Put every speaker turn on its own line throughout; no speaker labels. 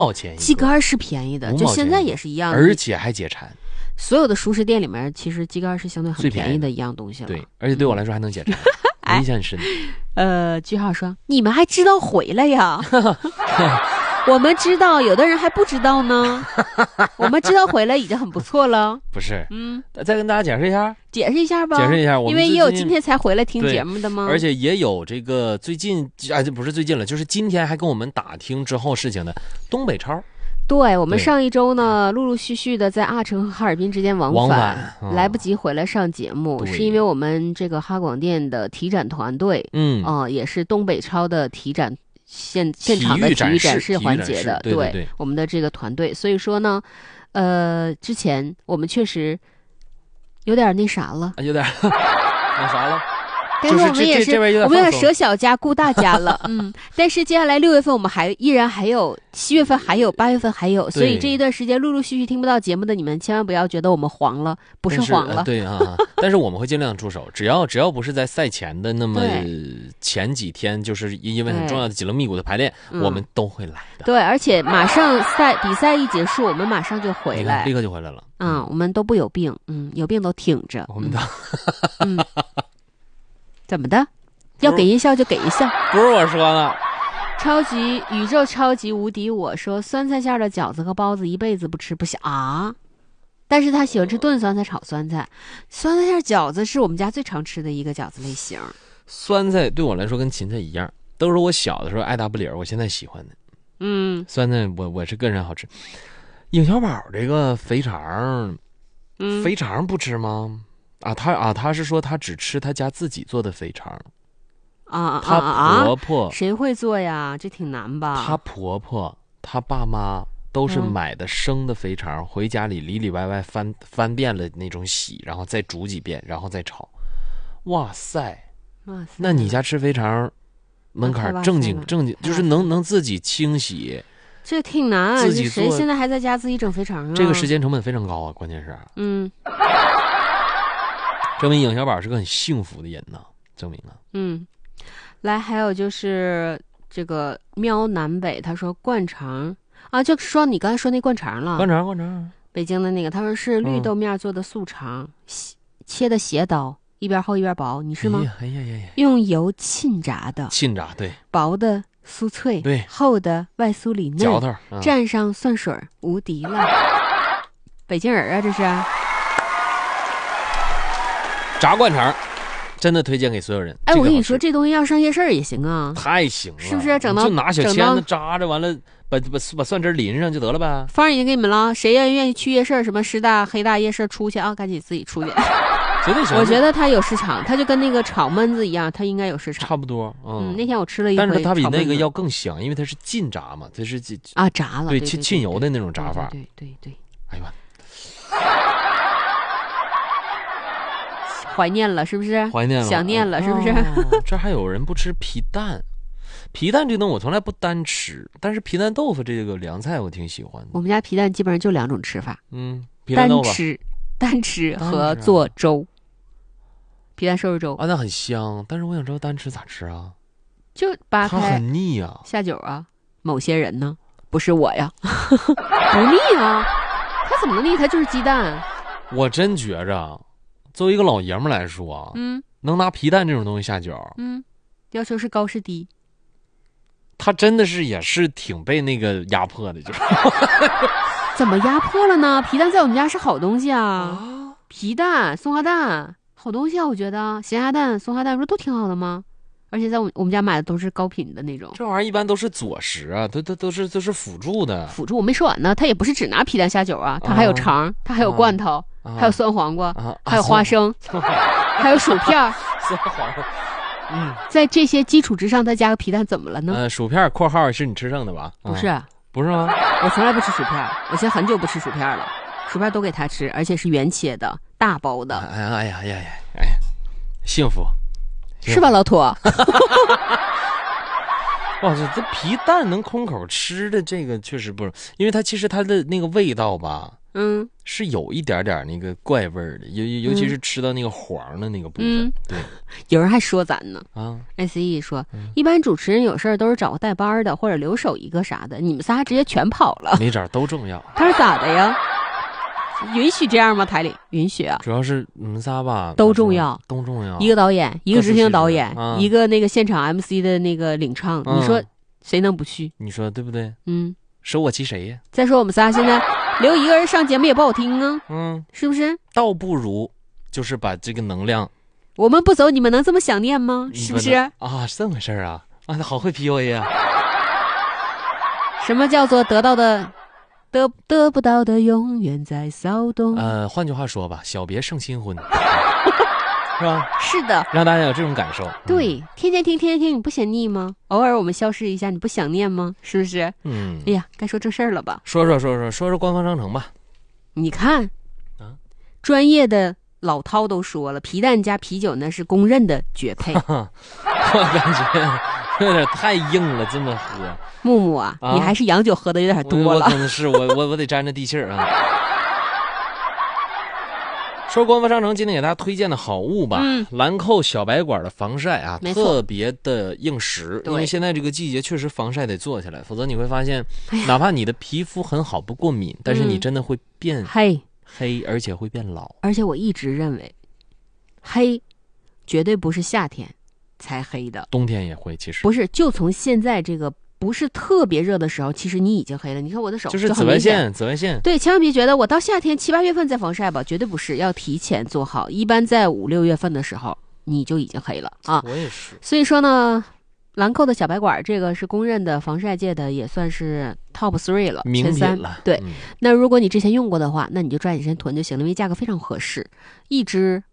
毛钱一个，
鸡肝是便宜的，就现在也是一样的，
而且还解馋。
所有的熟食店里面，其实鸡肝是相对很便宜的一样东西了。
对，而且对我来说还能解馋，我印象很深。
句号说你们还知道回来呀？我们知道，有的人还不知道呢。我们知道回来已经很不错了。
不是，再跟大家解释一下。
解释一下吧。
解释一下，
因为也有今天才回来听节目的吗？
而且也有这个最近不是最近了，就是今天还跟我们打听之后事情的东北超。
对，我们上一周呢，陆陆续续的在阿城和哈尔滨之间往返，来不及回来上节目，是因为我们这个哈广电的体展团队，也是东北超的体展现场的体育展示环节的，
对
我们的这个团队，所以说呢，之前我们确实有点那啥了，
有点那啥了。
但是我们也是，我们有点舍小家顾大家了，但是接下来6月份我们依然还有，7月份还有，8月份还有，所以这一段时间陆陆续续听不到节目的你们，千万不要觉得我们黄了，不是黄了，
对啊，但是我们会尽量出手，只要不是在赛前的那么前几天，就是因为很重要的紧锣密鼓的排练，我们都会来的。
对，而且马上比赛一结束，我们马上就回来，
立刻就回来了。
我们都不有病，有病都挺着，
我们都，
怎么的？要给一笑就给一笑，
不是我说的。
宇宙超级无敌，我说酸菜馅的饺子和包子一辈子不吃不行啊！但是他喜欢吃炖酸菜、炒酸菜。酸菜馅饺子是我们家最常吃的一个饺子类型。
酸菜对我来说跟芹菜一样，都是我小的时候爱答不理，我现在喜欢的。酸菜我是个人好吃。尹小宝这个肥肠，肥肠不吃吗？他是说他只吃他家自己做的肥肠。她婆婆
谁会做呀？这挺难吧？
她婆婆、她爸妈都是买的生的肥肠，回家里里里外外翻遍了那种洗，然后再煮几遍，然后再炒。哇塞！那你家吃肥肠，门槛正经，就是能自己清洗。
这挺难啊！
自己做，
谁现在还在家自己整肥肠啊？
这个时间成本非常高啊，关键是。证明尹小宝是个很幸福的人呢，证明了。
来，还有就是这个喵南北，他说灌肠啊，就说你刚才说那灌肠了，
灌肠，
北京的那个，他说是绿豆面做的素肠，切的斜刀，一边厚一边薄，你是吗？用油沁炸的，
对，
薄的酥脆，
对，
厚的外酥里嫩，
嚼头，
蘸上蒜水，无敌了。北京人啊，这是。
炸灌肠真的推荐给所有人。
我跟你说，这东西要上夜市也行啊，
太行了，
是不是？整到
就拿小签子扎着，完了把蒜汁淋上就得了呗。
方已经给你们了，谁愿意去夜市，什么师大、黑大夜市出去啊？赶紧自己出去。
绝对行。
我觉得它有市场，它就跟那个炒焖子一样，它应该有市场。
差不多。
那天我吃了一回，
但是它比那个要更香，因为它是浸炸嘛，它是
炸了，
对，浸油的那种炸法。
对。
哎呀妈！
怀念了是不是？
怀念了，
想念了是不是？
这还有人不吃皮蛋，皮蛋这东西我从来不单吃，但是皮蛋豆腐这个凉菜我挺喜欢的。
我们家皮蛋基本上就2种吃法，
皮蛋豆腐
单吃和做粥，皮蛋瘦肉粥
那很香。但是我想知道单吃咋吃啊？
就扒开，
它很腻啊，
下酒啊。某些人呢，不是我呀，不腻啊，它怎么能腻？它就是鸡蛋。
我真觉着。作为一个老爷们来说，能拿皮蛋这种东西下酒，
要求是高是低？
他真的是也是挺被那个压迫的，就是
怎么压迫了呢？皮蛋在我们家是好东西啊，皮蛋、松花蛋好东西啊，我觉得咸鸭蛋、松花蛋不是都挺好的吗？而且在我们家买的都是高品的那种。
这玩意儿一般都是佐食啊，都是辅助的。
辅助我没说完呢，它也不是只拿皮蛋下酒啊，它还有肠，它还有罐头。还有酸黄瓜，还有花生，还有薯片。
酸黄瓜，
在这些基础之上再加个皮蛋，怎么了呢？
薯片（括号是你吃剩的吧？）
不是，
不是吗？
我从来不吃薯片，我现在很久不吃薯片了，薯片都给他吃，而且是原切的，大包的。
哎呀，幸福，
是吧，老土？
哇，这皮蛋能空口吃的这个确实不是，因为它其实它的那个味道吧。 是有一点点那个怪味儿的，尤其是吃到那个黄的那个部分。对，
有人还说咱呢，SE 说，一般主持人有事儿都是找个带班的或者留守一个啥的，你们仨直接全跑了，
没招都重要。
他是咋的呀？允许这样吗？台里允许啊？
主要是你们仨吧，
都重要，
都重要。
一个导演，一个执行导演，一个那个现场 MC 的那个领唱，你说谁能不去？
你说对不对？舍我其谁呀？
再说我们仨现在留一个人上节目也不好听啊，是不是？
倒不如就是把这个能量，
我们不走，你们能这么想念吗？是不是
啊？是这么回事啊？啊，好会 PUA 啊！
什么叫做得到的？得不到的永远在骚动。
换句话说吧，小别胜新婚，是吧？
是的，
让大家有这种感受。
对，天天听，你不嫌腻吗？偶尔我们消失一下，你不想念吗？是不是？哎呀，该说正事儿了吧？
说官方商城吧。
你看，专业的老饕都说了，皮蛋加啤酒那是公认的绝配。
我感觉有点太硬了，这么喝。
木木啊，你还是洋酒喝的有点多了。
我可能是我得沾着地气儿啊。说官方商城今天给大家推荐的好物吧，兰蔻小白管的防晒啊，特别的应时，因为现在这个季节确实防晒得做起来，否则你会发现，哪怕你的皮肤很好不过敏，但是你真的会变黑，而且会变老。
而且我一直认为，黑绝对不是夏天才黑的，
冬天也会。其实
不是，就从现在这个不是特别热的时候，其实你已经黑了。你看我的手
就是紫外线。
对，千万别觉得我到夏天7、8月份再防晒吧，绝对不是，要提前做好。一般在5、6月份的时候，你就已经黑了啊。
我也是。
所以说呢，兰蔻的小白管这个是公认的防晒界的，也算是 top 3了，前3了。对，那如果你之前用过的话，那你就抓紧时间囤就行了，因为价格非常合适，一支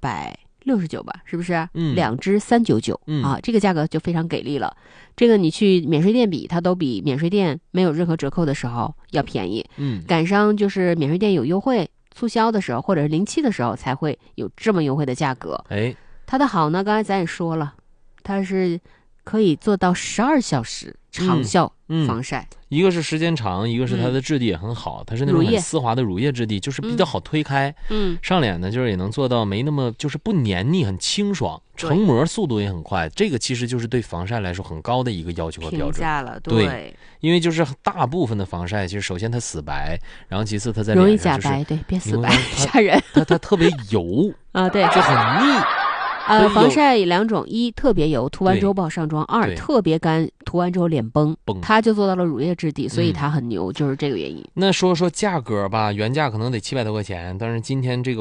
269吧，是不是？2支399啊，这个价格就非常给力了。这个你去免税店比，它都比免税店没有任何折扣的时候要便宜。赶上就是免税店有优惠促销的时候，或者是07的时候，才会有这么优惠的价格。它的好呢，刚才咱也说了，它是可以做到12小时长效防晒。
一个是时间长，一个是它的质地也很好，它是那种很丝滑的乳液质地，就是比较好推开。上脸呢，就是也能做到没那么就是不黏腻，很清爽，成膜速度也很快。这个其实就是对防晒来说很高的一个要求和标准。对，因为就是大部分的防晒，其实首先它死白，然后其次它在脸上就是
容易假白，对，别死白吓人。
它特别油
啊，对，
就很腻。
防晒2种，一特别油，涂完之后不好上妆；二特别干，涂完之后脸崩。它就做到了乳液质地，所以它很牛，就是这个原因。
那说价格吧，原价可能得700多块钱，但是今天这个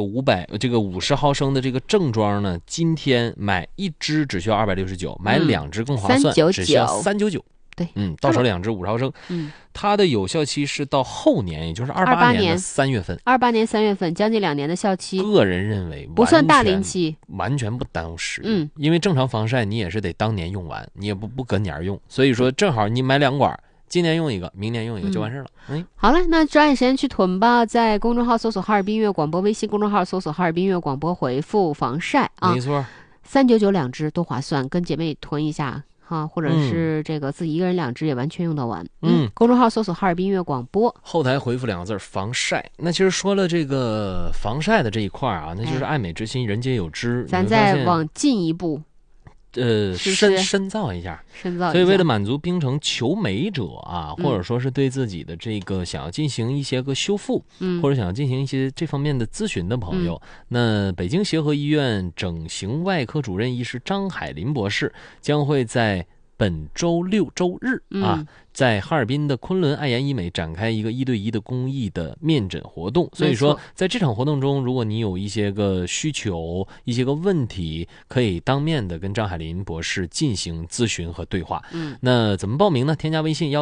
50毫升的这个正装呢，今天买1支只需要269，买2支更划算，只需要399。
对，
到手2支50毫升。它的有效期是到后年，也就是28年的3月份。
28年3月份，将近2年的效期。
个人认为
不算大龄期，
完全不耽误使用。因为正常防晒你也是得当年用完，你也不隔年用，所以说正好你买2管，今年用一个，明年用一个就完事了。
好了，那抓紧时间去囤吧，在公众号搜索哈尔滨音乐广播，微信公众号搜索哈尔滨音乐广播，回复防晒啊，
没错
，399 2支多划算，跟姐妹囤一下。或者是这个自己一个人2支也完全用得完。公众号搜索哈尔滨音乐广播，
后台回复2个字防晒。那其实说了这个防晒的这一块啊，那就是爱美之心人皆有之。
咱再往进一步
深造一下。所以为了满足冰城求美者啊，或者说是对自己的这个想要进行一些个修复，或者想要进行一些这方面的咨询的朋友，那北京协和医院整形外科主任医师张海林博士将会在本周6周日在哈尔滨的昆仑爱颜医美展开一个1对1的公益的面诊活动。所以说在这场活动中，如果你有一些个需求，一些个问题，可以当面的跟张海林博士进行咨询和对话。那怎么报名呢？添加微信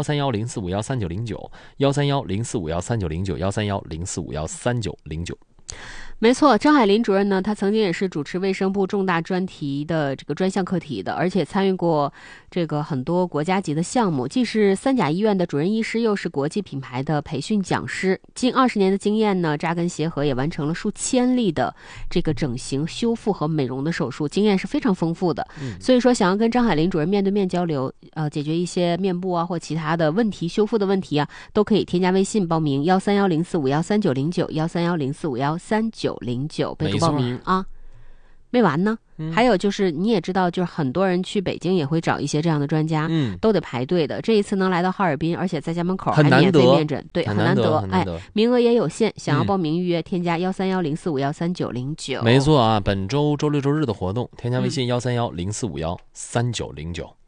13104513909，13104513909，13104513909。
没错，张海林主任呢，他曾经也是主持卫生部重大专题的这个专项课题的，而且参与过这个很多国家级的项目，既是三甲医院的主任医师，又是国际品牌的培训讲师，近20年的经验呢，扎根协和也完成了数千例的这个整形、修复和美容的手术，经验是非常丰富的。所以说，想要跟张海林主任面对面交流，解决一些面部啊或其他的问题、修复的问题啊，都可以添加微信报名13104513909，13104513909，备注报名啊。没完呢，还有就是你也知道，就是很多人去北京也会找一些这样的专家，都得排队的。这一次能来到哈尔滨，而且在家门口还免费面诊，对，很难得。哎，名额也有限，想要报名预约，添加13104513909。
没错啊，本周周六周日的活动，添加微信13104513909。